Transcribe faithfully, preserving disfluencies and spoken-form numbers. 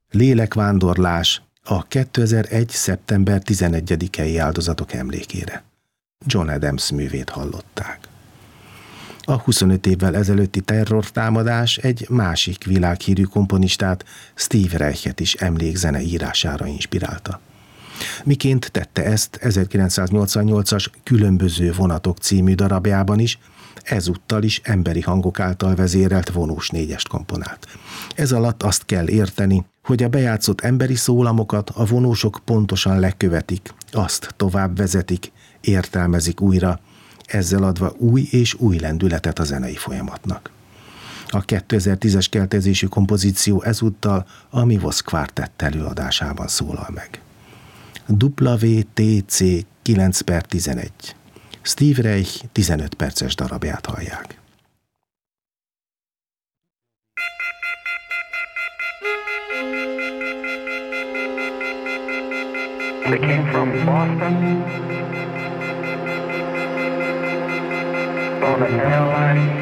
Lélekvándorlás a kétezer-egy. szeptember tizenegyedikei áldozatok emlékére. John Adams művét hallották. A huszonöt évvel ezelőtti terrortámadás egy másik világhírű komponistát, Steve Reichet is emlékzene írására inspirálta. Miként tette ezt ezerkilencszáznyolcvannyolcas Különböző vonatok című darabjában is, ezúttal is emberi hangok által vezérelt vonós négyest komponált. Ez alatt azt kell érteni, hogy a bejátszott emberi szólamokat a vonósok pontosan lekövetik, azt tovább vezetik, értelmezik újra, ezzel adva új és új lendületet a zenei folyamatnak. A kétezer-tízes keltezésű kompozíció ezúttal a Mivos Quartett előadásában szólal meg. W T C kilenc per tizenegy. Steve Reich tizenöt perces darabját hallják. They came from Boston on an airline